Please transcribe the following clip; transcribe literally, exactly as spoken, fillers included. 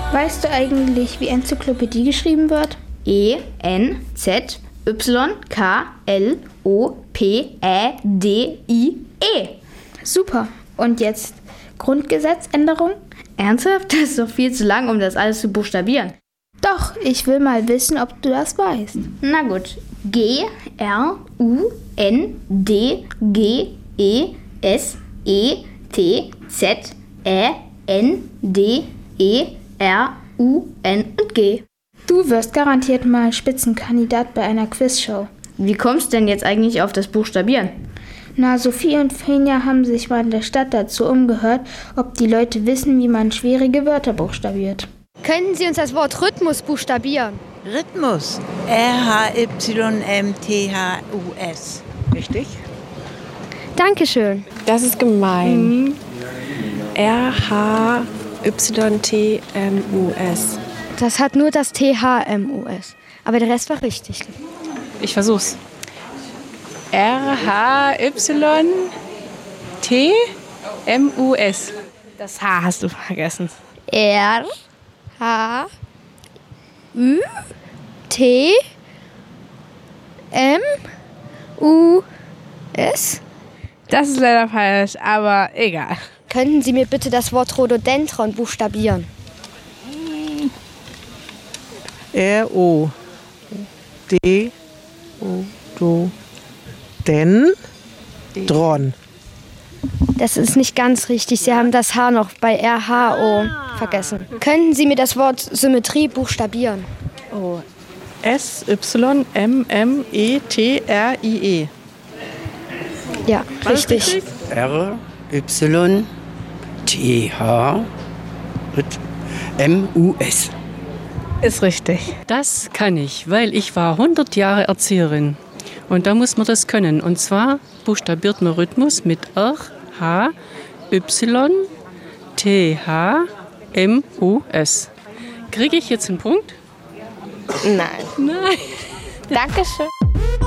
Weißt du eigentlich, wie Enzyklopädie geschrieben wird? E N Z Y K L O P Ä D I E. Super. Und jetzt Grundgesetzänderung? Ernsthaft? Das ist doch viel zu lang, um das alles zu buchstabieren. Doch, ich will mal wissen, ob du das weißt. Na gut. G R U N D G E S E T Z Ä N D E R U N und G. Du wirst garantiert mal Spitzenkandidat bei einer Quizshow. Wie kommst du denn jetzt eigentlich auf das Buchstabieren? Na, Sophie und Finja haben sich mal in der Stadt dazu umgehört, ob die Leute wissen, wie man schwierige Wörter buchstabiert. Können Sie uns das Wort Rhythmus buchstabieren? Rhythmus. R H Y M T H U S. Richtig? Dankeschön. Das ist gemein. Mhm. R H Y T M U S. Das hat nur das T H M U S. Aber der Rest war richtig. Ich versuch's. R H Y T M U S. Das H hast du vergessen. R H Ü T M U S. Das ist leider falsch, aber egal. Könnten Sie mir bitte das Wort Rhododendron buchstabieren? R O D O D Den Dron. Das ist nicht ganz richtig. Sie haben das H noch bei R H O vergessen. Könnten Sie mir das Wort Symmetrie buchstabieren? Oh. S Y M M E T R I E. Ja, richtig. R Y T H M U S. Ist richtig. Das kann ich, weil ich war hundert Jahre Erzieherin. Und da muss man das können. Und zwar buchstabiert man Rhythmus mit R, H, Y, T, H, M, U, S. Kriege ich jetzt einen Punkt? Nein. Nein. Dankeschön.